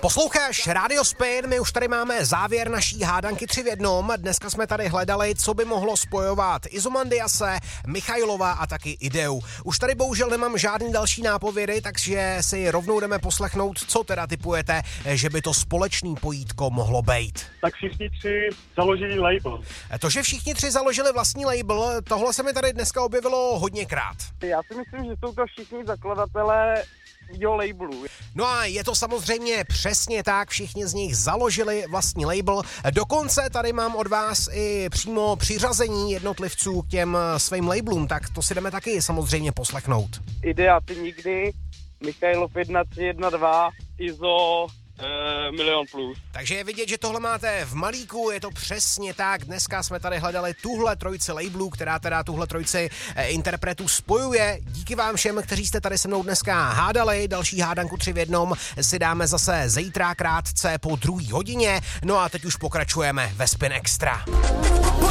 Posloucháš Radio Spin, my už tady máme závěr naší hádanky 3 v 1. Dneska jsme tady hledali, co by mohlo spojovat Izomandiase, Michailova a taky Ideu. Už tady bohužel nemám žádný další nápovědy, takže si rovnou jdeme poslechnout, co teda tipujete, že by to společný pojítko mohlo být. Tak všichni 3 založili label. To, že všichni 3 založili vlastní label, tohle se mi tady dneska objevilo hodněkrát. Já si myslím, že jsou to všichni zakladatelé labelu. No a je to samozřejmě přesně tak, všichni z nich založili vlastní label. Dokonce tady mám od vás i přímo přiřazení jednotlivců k těm svým labelům, tak to si jdeme taky samozřejmě poslechnout. Idea ty nikdy, Michailov 1312, Izo Milion plus. Takže je vidět, že tohle máte v malíku, je to přesně tak. Dneska jsme tady hledali tuhle trojici labelů, která teda tuhle trojici interpretů spojuje. Díky vám všem, kteří jste tady se mnou dneska hádali. Další hádanku 3 v 1 si dáme zase zítra krátce po 2 hodině. No a teď už pokračujeme ve Spin Extra.